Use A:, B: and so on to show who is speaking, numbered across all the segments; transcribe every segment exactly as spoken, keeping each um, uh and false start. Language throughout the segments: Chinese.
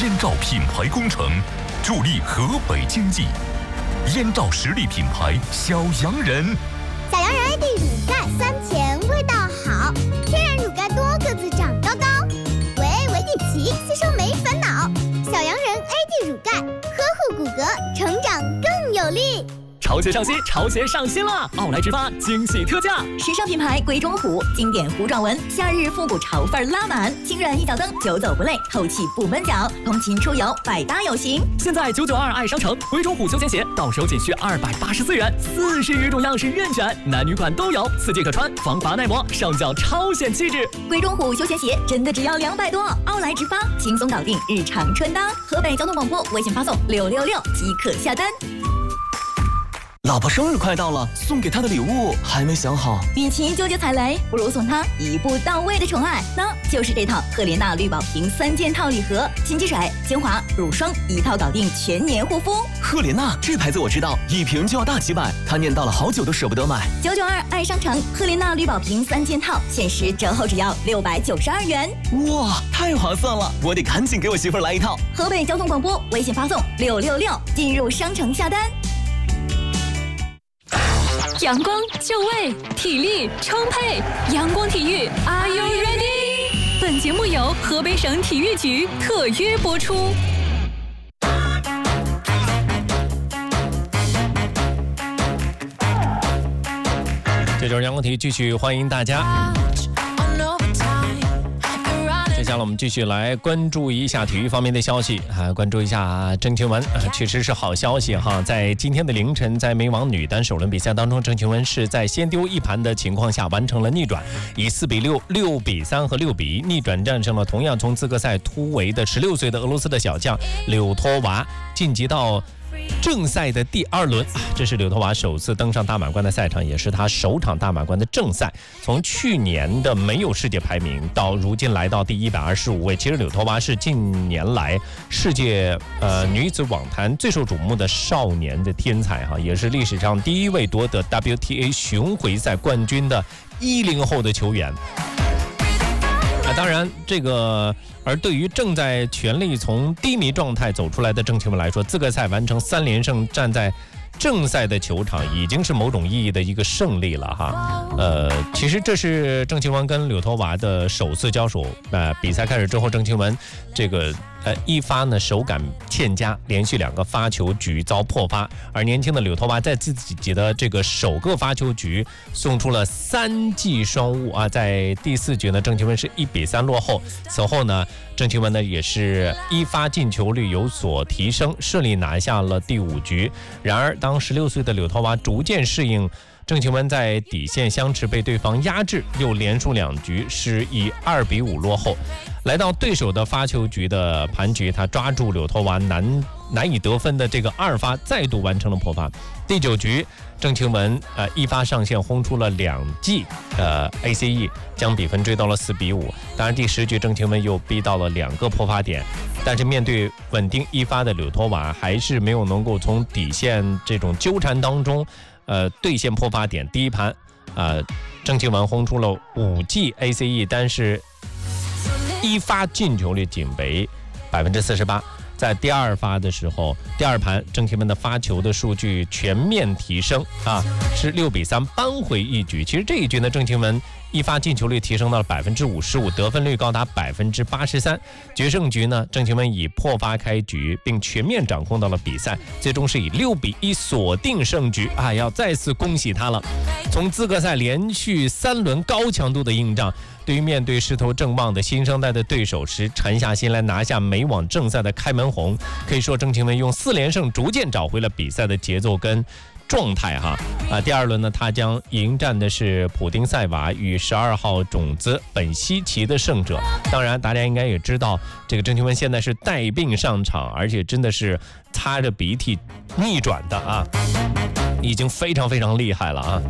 A: 燕赵品牌工程，助力河北经济。燕赵实力品牌小洋人，
B: 小洋人 A D 乳盖酸甜味道好，天然乳盖多个子长高高，维 A 维 D 奇吸收没烦恼。小洋人 A D 乳盖呵护骨骼，成长更有力。
C: 潮鞋上新，潮鞋上新了！奥莱直发惊喜特价，
D: 时尚品牌鬼冢虎，经典弧状纹，夏日复古潮范拉满，轻软一脚蹬，久走不累，透气不闷脚，通勤出游百搭有型。
C: 现在九九二爱商城，鬼冢虎休闲鞋到手仅需二百八十四元，四十余种样式任选，男女款都有，四季可穿，防滑耐磨，上脚超显气质。
D: 鬼冢虎休闲鞋真的只要两百多，奥莱直发轻松搞定日常穿搭。河北交通广播微信发送六六六即可下单。
E: 老婆生日快到了，送给她的礼物还没想好。
D: 与其纠结踩雷，不如送她一步到位的宠爱，那就是这套赫莲娜绿宝瓶三件套礼盒，清洁水、精华、乳霜一套搞定全年护肤。
E: 赫莲娜这牌子我知道，一瓶就要大几百，她念叨了好久都舍不得买。
D: 九九二爱商城赫莲娜绿宝瓶三件套，限时折后只要六百九十二元。
E: 哇，太划算了！我得赶紧给我媳妇儿来一套。
D: 河北交通广播微信发送六六六，进入商城下单。
F: 阳光就位，体力充沛，阳光体育 Are you ready？ 本节目由河北省体育局特约播出。
G: 这就是阳光体育，继续欢迎大家。接下来我们继续来关注一下体育方面的消息啊，关注一下郑钦文，确实是好消息哈。在今天的凌晨，在美网女单首轮比赛当中，郑钦文是在先丢一盘的情况下完成了逆转，以四比六、六比三和六比一逆转战胜了同样从资格赛突围的十六岁的俄罗斯的小将柳托娃，晋级到正赛的第二轮，这是柳托娃首次登上大满贯的赛场，也是她首场大满贯的正赛。从去年的没有世界排名到如今来到第一百二十五位，其实柳托娃是近年来世界呃女子网坛最受瞩目的少年的天才哈，也是历史上第一位夺得 W T A 巡回赛冠军的一零后的球员。啊，当然，这个而对于正在全力从低迷状态走出来的郑钦文来说，资格赛完成三连胜，站在正赛的球场已经是某种意义的一个胜利了哈。呃，其实这是郑钦文跟柳托娃的首次交手。呃，比赛开始之后，郑钦文这个呃一发呢手感欠佳，连续两个发球局遭破发，而年轻的柳托娃在自己的这个首个发球局送出了三记双误啊，在第四局呢，郑钦文是一比三落后。此后呢，郑钦文呢也是一发进球率有所提升，顺利拿下了第五局。然而，当十六岁的柳托娃逐渐适应郑钦文在底线相持被对方压制，又连输两局是以二比五落后。来到对手的发球局的盘局，他抓住柳托娃难难以得分的这个二发，再度完成了破发。第九局，郑钦文呃一发上线轰出了两记呃 A C E， 将比分追到了四比五。当然第十局郑钦文又逼到了两个破发点，但是面对稳定一发的柳托娃，还是没有能够从底线这种纠缠当中呃兑现破发点。第一盘呃郑钦文轰出了五记 A C E， 但是一发进球率仅为百分之四十八。在第二发的时候，第二盘郑钦文的发球的数据全面提升啊，是六比三扳回一局。其实这一局呢，郑钦文一发进球率提升到了百分之五十五，得分率高达百分之八十三。决胜局呢，郑钦文以破发开局，并全面掌控到了比赛，最终是以六比一锁定胜局啊！要再次恭喜他了。从资格赛连续三轮高强度的硬仗，对于面对势头正旺的新生代的对手时，沉下心来拿下美网正赛的开门红。可以说，郑钦文用四连胜逐渐找回了比赛的节奏跟状态哈啊！第二轮呢，他将迎战的是普丁塞娃与十二号种子本西奇的胜者。当然，大家应该也知道，这个郑钦文现在是带病上场，而且真的是擦着鼻涕逆转的啊，已经非常非常厉害了啊！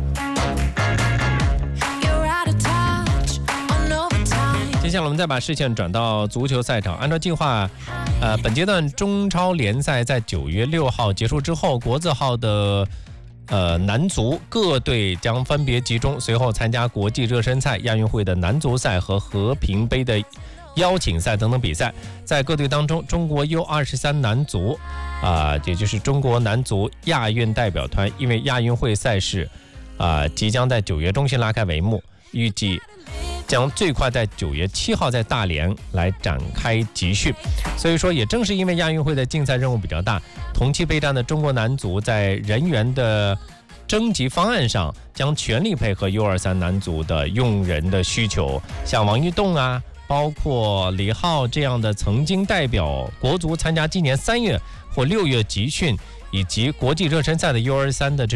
G: 接下来我们再把视线转到足球赛场。按照计划，呃，本阶段中超联赛在九月六号结束之后，国字号的呃男足各队将分别集中，随后参加国际热身赛、亚运会的男足赛和和平杯的邀请赛等等比赛。在各队当中，中国 U 二十三 男足啊、呃，也就是中国男足亚运代表团，因为亚运会赛事啊、呃、即将在九月中旬拉开帷幕，预计将最快在九月七号在大连来展开集训。所以说，也正是因为亚运会的竞赛任务比较大，同期备战的中国男足在人员的征集方案上将全力配合 U 二十三 男足的用人的需求，像王玉栋啊，包括李浩这样的曾经代表国足参加今年三月或六月集训以及国际热身赛的 U 二十三 的这